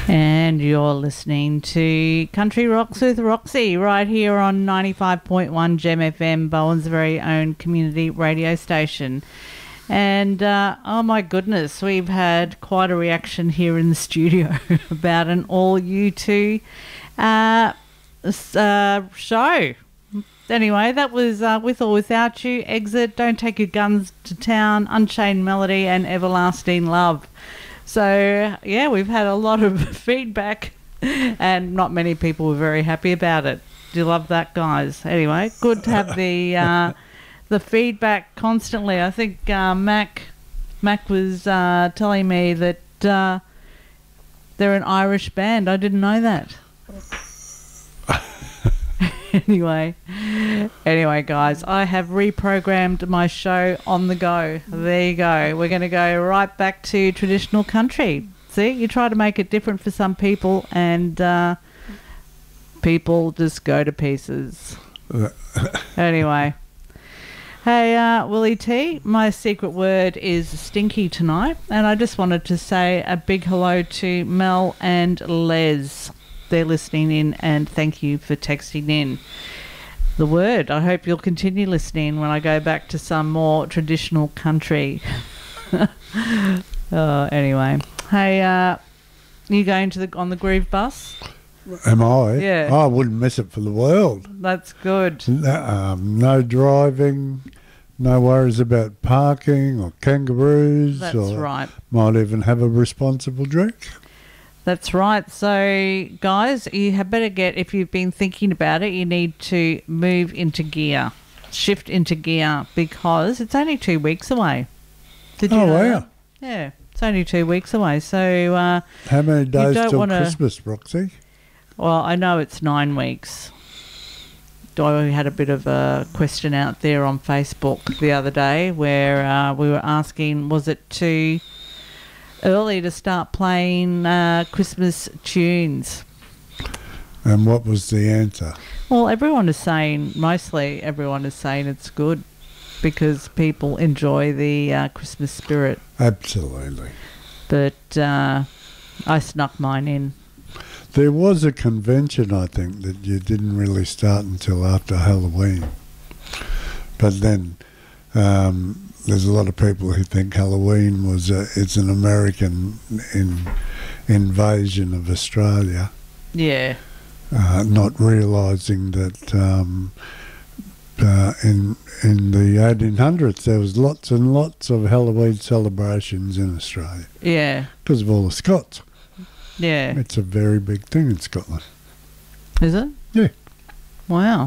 And you're listening to Country Rocks with Roxy right here on 95.1 Gem FM, Bowen's very own community radio station. And, oh my goodness, we've had quite a reaction here in the studio about an all U2 show. Anyway, that was With or Without You, Exit, Don't Take Your Guns to Town, Unchained Melody and Everlasting Love. So, yeah, we've had a lot of feedback and not many people were very happy about it. Do you love that, guys? Anyway, good to have the feedback constantly. I think Mac was telling me that they're an Irish band. I didn't know that. Anyway, guys, I have reprogrammed my show on the go. There you go. We're going to go right back to traditional country. See, you try to make it different for some people and people just go to pieces. Anyway. Hey, Willie T, my secret word is stinky tonight, and I just wanted to say a big hello to Mel and Les. They're listening in, and thank you for texting in the word. I hope you'll continue listening when I go back to some more traditional country. Anyway. Hey, you going on the Groove Bus? Am I? Yeah. I wouldn't miss it for the world. That's good. No driving, no worries about parking or kangaroos. That's right. Might even have a responsible drink. That's right. So, guys, you had better if you've been thinking about it, you need to move into gear, shift into gear, because it's only 2 weeks away. Did you know wow. that? Yeah, it's only 2 weeks away. So, how many days till Christmas, Roxy? Well, I know it's 9 weeks. I had a bit of a question out there on Facebook the other day where we were asking, was it too early to start playing Christmas tunes? And what was the answer? Well, mostly everyone is saying it's good because people enjoy the Christmas spirit. Absolutely. But I snuck mine in. There was a convention, I think, that you didn't really start until after Halloween. But then there's a lot of people who think Halloween it's an American invasion of Australia. Yeah. Not realising that in the 1800s there was lots and lots of Halloween celebrations in Australia. Yeah. Because of all the Scots. Yeah. It's a very big thing in Scotland. Is it? Yeah. Wow.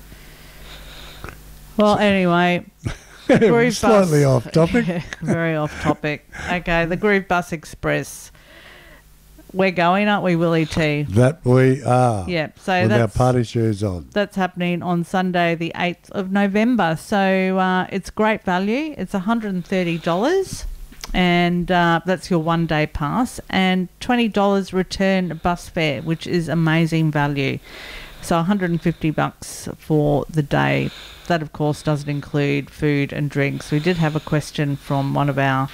Well, anyway... Slightly off topic. Very off topic. Okay, the Groove Bus Express. We're going, aren't we, Willie T? That we are. Yeah. So with our party shoes on. That's happening on Sunday, the 8th of November. So it's great value. It's $130, and that's your one-day pass, and $20 return bus fare, which is amazing value. So $150 for the day. That, of course, doesn't include food and drinks. We did have a question from one of our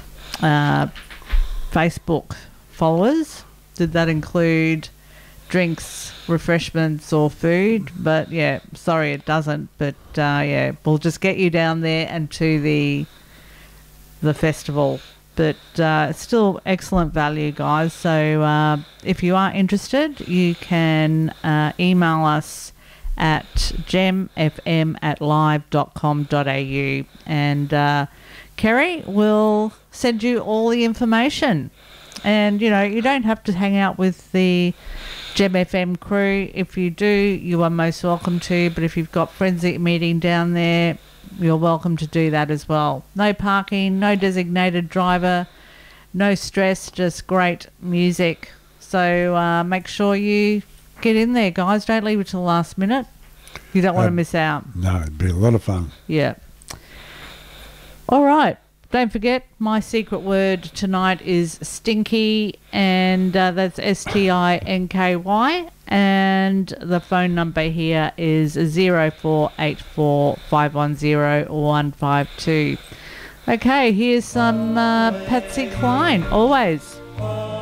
Facebook followers. Did that include drinks, refreshments or food? But, yeah, sorry, it doesn't. But, yeah, we'll just get you down there and to the festival. But it's still excellent value, guys. So if you are interested, you can email us at gemfm@live.com.au, and Kerry will send you all the information. And, you know, you don't have to hang out with the Gem FM crew. If you do, you are most welcome to. But if you've got friends that you're meeting down there, you're welcome to do that as well. No parking, no designated driver, no stress, just great music. So make sure you get in there, guys. Don't leave it till the last minute. You don't want to miss out. No, it'd be a lot of fun. Yeah. All right. Don't forget, my secret word tonight is stinky, and that's STINKY. And the phone number here is 0484 510 152. Okay, here's some Patsy Cline, Always.